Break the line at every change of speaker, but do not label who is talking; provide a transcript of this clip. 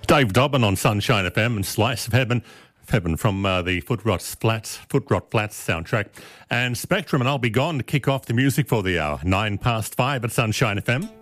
Dave Dobbin on Sunshine FM and Slice of Heaven. Heaven from the Foot Rot Flats soundtrack. And Spectrum and I'll Be Gone to kick off the music for the hour. 5:09 at Sunshine FM.